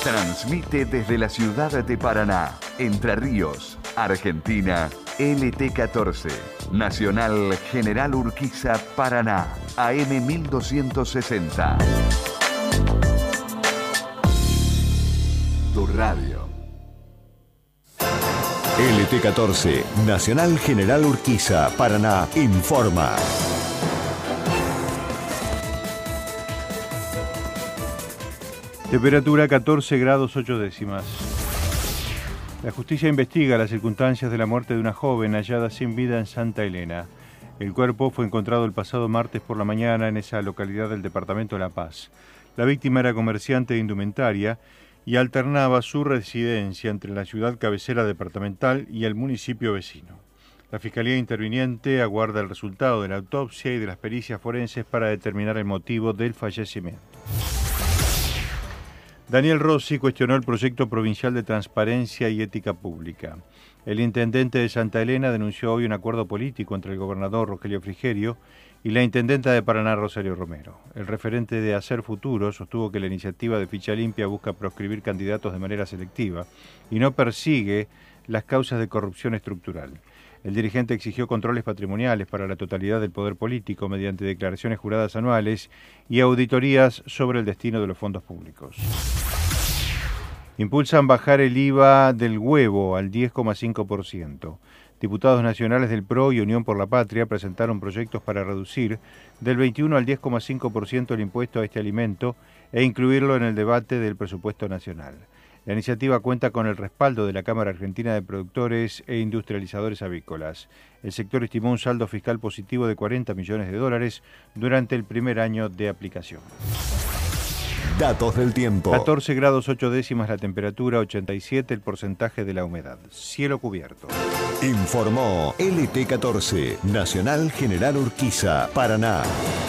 Transmite desde la ciudad de Paraná, Entre Ríos, Argentina, LT14, Nacional General Urquiza, Paraná, AM 1260. Tu radio. LT14, Nacional General Urquiza, Paraná, informa. Temperatura 14 grados 8 décimas. La justicia investiga las circunstancias de la muerte de una joven hallada sin vida en Santa Elena. El cuerpo fue encontrado el pasado martes por la mañana en esa localidad del departamento de La Paz. La víctima era comerciante de indumentaria y alternaba su residencia entre la ciudad cabecera departamental y el municipio vecino. La Fiscalía Interviniente aguarda el resultado de la autopsia y de las pericias forenses para determinar el motivo del fallecimiento. Daniel Rossi cuestionó el proyecto provincial de transparencia y ética pública. El intendente de Santa Elena denunció hoy un acuerdo político entre el gobernador Rogelio Frigerio y la intendenta de Paraná, Rosario Romero. El referente de Hacer Futuro sostuvo que la iniciativa de Ficha Limpia busca proscribir candidatos de manera selectiva y no persigue las causas de corrupción estructural. El dirigente exigió controles patrimoniales para la totalidad del poder político mediante declaraciones juradas anuales y auditorías sobre el destino de los fondos públicos. Impulsan bajar el IVA del huevo al 10,5%. Diputados nacionales del PRO y Unión por la Patria presentaron proyectos para reducir del 21 al 10,5% el impuesto a este alimento e incluirlo en el debate del presupuesto nacional. La iniciativa cuenta con el respaldo de la Cámara Argentina de Productores e Industrializadores Avícolas. El sector estimó un saldo fiscal positivo de $40 millones durante el primer año de aplicación. Datos del tiempo. 14 grados 8 décimas la temperatura, 87 el porcentaje de la humedad. Cielo cubierto. Informó LT14, Nacional General Urquiza, Paraná.